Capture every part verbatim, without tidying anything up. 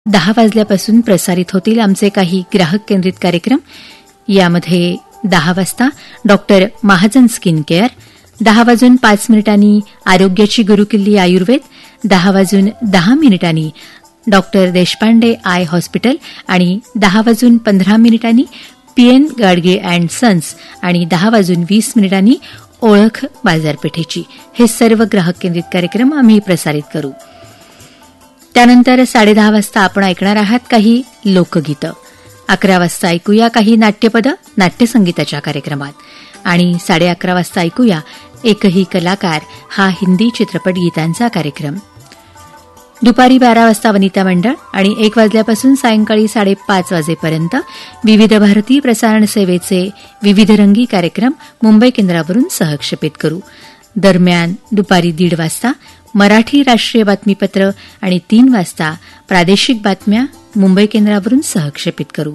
दहा वाजल्यापासून प्रसारित होतील आमचे काही ग्राहक केंद्रित कार्यक्रम. यामध्ये दहा वाजता डॉक्टर महाजन स्किन केअर, दहा वाजून पाच मिनिटांनी आरोग्याची गुरुकिल्ली आयुर्वेद, दहा वाजून दहा मिनिटांनी डॉक्टर देशपांडे आय हॉस्पिटल आणि दहा वाजून पंधरा मिनिटांनी पीएन गाडगे अँड सन्स आणि दहा वाजून वीस मिनिटांनी ओळख बाजारपेठेची. हे सर्व ग्राहक केंद्रित कार्यक्रम आम्ही प्रसारित करू. त्यानंतर साडेदहा वाजता आपण ऐकणार आहात काही लोकगीतं. अकरा वाजता ऐकूया काही नाट्यपदं नाट्यसंगीताच्या कार्यक्रमात आणि साडे अकरा वाजता ऐकूया एकही कलाकार हा हिंदी चित्रपट गीतांचा कार्यक्रम. दुपारी बारा वाजता वनिता मंडळ आणि एक वाजल्यापासून सायंकाळी साडेपाच वाजेपर्यंत विविध भारती प्रसारण सेवेचे विविधरंगी कार्यक्रम मुंबई केंद्रावरून सहक्षेपित करू. दरम्यान दुपारी दीड वाजता मराठी राष्ट्रीय बातमीपत्र आणि तीन वाजता प्रादेशिक बातम्या मुंबई केंद्रावरून सहक्षेपित करू.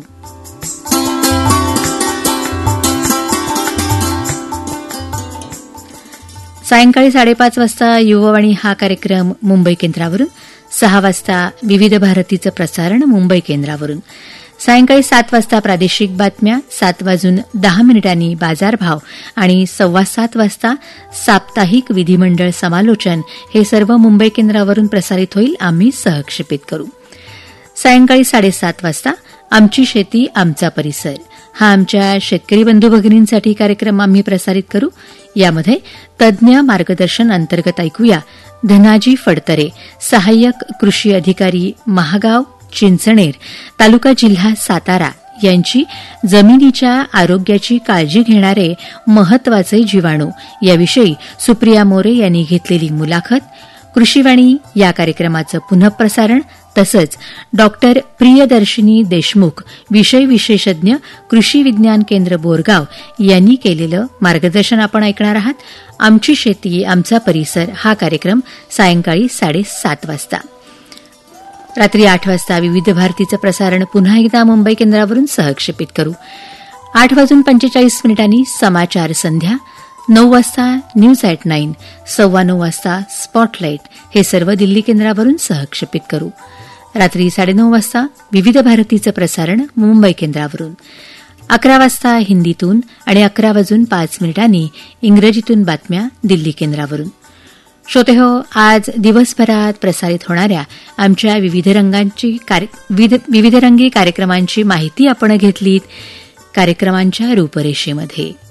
सायंकाळी साडेपाच वाजता युववाणी हा कार्यक्रम मुंबई केंद्रावरून, सहा वाजता विविध भारतीचं प्रसारण मुंबई केंद्रावरून. सायंकाळी सात वाजता प्रादेशिक बातम्या, सात वाजून दहा मिनिटांनी बाजारभाव आणि सव्वा सात वाजता साप्ताहिक विधिमंडळ समालोचन हे सर्व मुंबई केंद्रावरून प्रसारित होईल. आम्ही सहक्षेपित करू. सायंकाळी साडेसात वाजता आमची शेती आमचा परिसर हा आमच्या शेतकरी बंधू भगिनींसाठी कार्यक्रम आम्ही प्रसारित करू. यामध्ये तज्ज्ञ मार्गदर्शन अंतर्गत ऐकूया धनाजी फडतरे, सहाय्यक कृषी अधिकारी महागाव चिंचणेर, तालुका जिल्हा सातारा यांची जमिनीच्या आरोग्याची काळजी घेणारे महत्वाचे जीवाणू याविषयी सुप्रिया मोरे यांनी घेतलेली मुलाखत. कृषीवाणी या कार्यक्रमाचं पुनःप्रसारण तसंच डॉक्टर प्रियदर्शिनी देशमुख, विषय विशेषज्ञ, कृषी विज्ञान केंद्र बोरगाव यांनी केलेलं मार्गदर्शन आपण ऐकणार आहात. आमची शेती आमचा परिसर हा कार्यक्रम सायंकाळी साडेसात वाजता. रात्री आठ वाजता विविध भारतीचं प्रसारण पुन्हा एकदा मुंबई केंद्रावरून सहक्षेपित करू. आठ वाजून पंचेचाळीस मिनिटांनी समाचार संध्या, नऊ वाजता न्यूज ॲट नाईन, सव्वा नऊ वाजता स्पॉटलाईट हे सर्व दिल्ली केंद्रावरून सहक्षेपित करू. रात्री साडेनऊ वाजता विविध भारतीचं प्रसारण मुंबई केंद्रावरून. अकरा वाजता हिंदीतून आणि अकरा वाजून पाच मिनिटांनी इंग्रजीतून बातम्या दिल्ली केंद्रावरून. श्रोतेहो, आज दिवसभरात प्रसारित होणाऱ्या आमच्या विविध रंगांची विविधरंगी कार्यक्रमांची माहिती आपण घेतलीत कार्यक्रमांच्या रूपरेषेमध्ये.